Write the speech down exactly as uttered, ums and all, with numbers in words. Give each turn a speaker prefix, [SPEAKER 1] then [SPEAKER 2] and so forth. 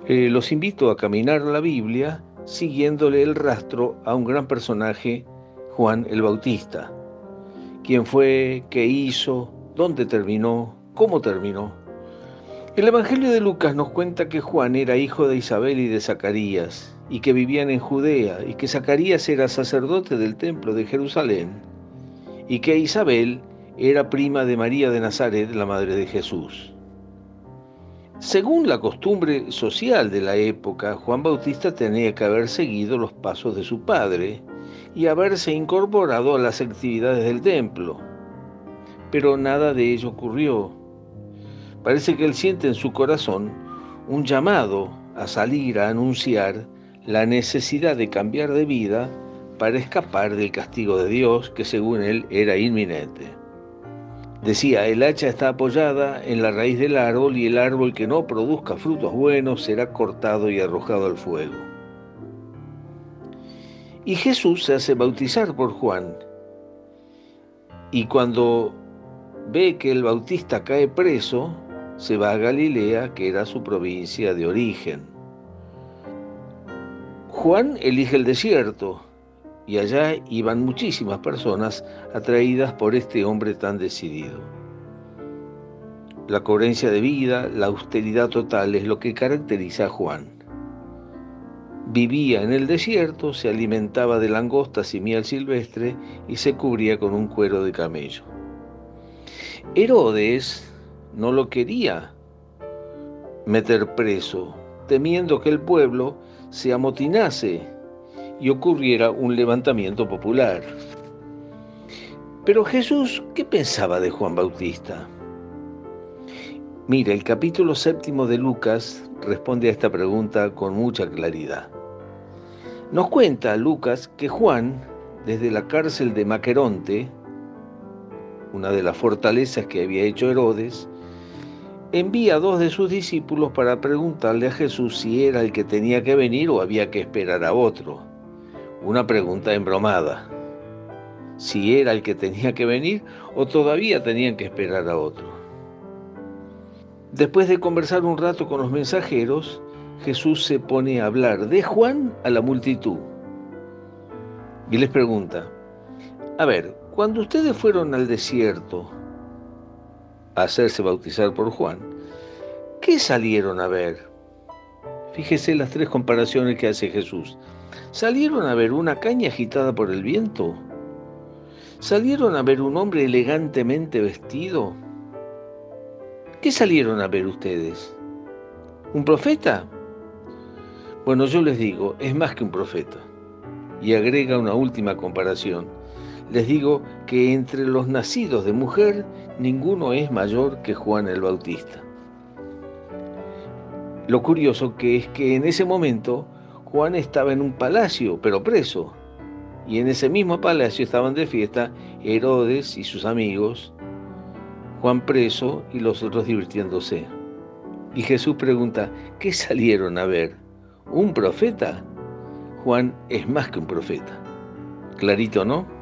[SPEAKER 1] Eh, los invito a caminar la Biblia siguiéndole el rastro a un gran personaje, Juan el Bautista. ¿Quién fue? ¿Qué hizo? ¿Dónde terminó? ¿Cómo terminó? El Evangelio de Lucas nos cuenta que Juan era hijo de Isabel y de Zacarías, y que vivían en Judea, y que Zacarías era sacerdote del templo de Jerusalén, y que Isabel era prima de María de Nazaret, la madre de Jesús. Según la costumbre social de la época, Juan Bautista tenía que haber seguido los pasos de su padre y haberse incorporado a las actividades del templo. Pero nada de ello ocurrió. Parece que él siente en su corazón un llamado a salir a anunciar la necesidad de cambiar de vida para escapar del castigo de Dios, que según él era inminente. Decía, el hacha está apoyada en la raíz del árbol y el árbol que no produzca frutos buenos será cortado y arrojado al fuego. Y Jesús se hace bautizar por Juan. Y cuando ve que el Bautista cae preso, se va a Galilea, que era su provincia de origen. Juan elige el desierto, y allá iban muchísimas personas atraídas por este hombre tan decidido. La coherencia de vida, la austeridad total es lo que caracteriza a Juan. Vivía en el desierto, se alimentaba de langostas y miel silvestre y se cubría con un cuero de camello. Herodes no lo quería meter preso, temiendo que el pueblo se amotinase y ocurriera un levantamiento popular. Pero Jesús, ¿qué pensaba de Juan Bautista? Mira, el capítulo séptimo de Lucas responde a esta pregunta con mucha claridad. Nos cuenta Lucas que Juan, desde la cárcel de Maqueronte, una de las fortalezas que había hecho Herodes, envía a dos de sus discípulos para preguntarle a Jesús si era el que tenía que venir o había que esperar a otro. Una pregunta embromada. Si era el que tenía que venir o todavía tenían que esperar a otro. Después de conversar un rato con los mensajeros, Jesús se pone a hablar de Juan a la multitud. Y les pregunta, a ver, cuando ustedes fueron al desierto a hacerse bautizar por Juan, ¿qué salieron a ver? Fíjese las tres comparaciones que hace Jesús. ¿Salieron a ver una caña agitada por el viento? ¿Salieron a ver un hombre elegantemente vestido? ¿Qué salieron a ver ustedes? ¿Un profeta? Bueno, yo les digo, es más que un profeta. Y agrega una última comparación. Les digo que entre los nacidos de mujer, ninguno es mayor que Juan el Bautista. Lo curioso que es que en ese momento Juan estaba en un palacio, pero preso. Y en ese mismo palacio estaban de fiesta Herodes y sus amigos, Juan preso y los otros divirtiéndose. Y Jesús pregunta, ¿qué salieron a ver? ¿Un profeta? Juan es más que un profeta. Clarito, ¿no?